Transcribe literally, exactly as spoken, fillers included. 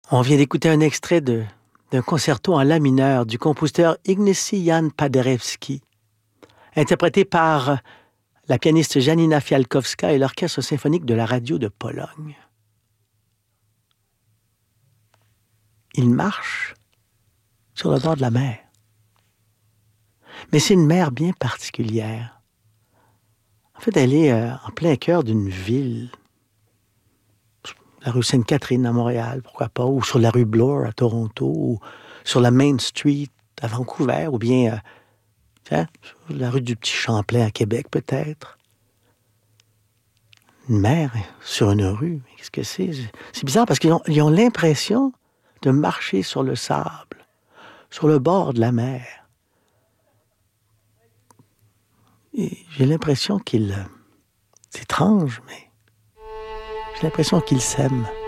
On vient d'écouter un extrait de, d'un concerto en la mineur du compositeur Ignacy Jan Paderewski, interprété par la pianiste Janina Fialkowska et l'Orchestre symphonique de la radio de Pologne. Il marche sur le bord de la mer. Mais c'est une mer bien particulière. En fait, elle est euh, en plein cœur d'une ville. La rue Sainte-Catherine à Montréal, pourquoi pas, ou sur la rue Bloor à Toronto, ou sur la Main Street à Vancouver, ou bien euh, tiens, sur la rue du Petit Champlain à Québec, peut-être. Une mer sur une rue, qu'est-ce que c'est? C'est bizarre parce qu'ils ont, ils ont l'impression de marcher sur le sable, sur le bord de la mer. Et j'ai l'impression qu'ils... C'est étrange, mais j'ai l'impression qu'ils s'aiment.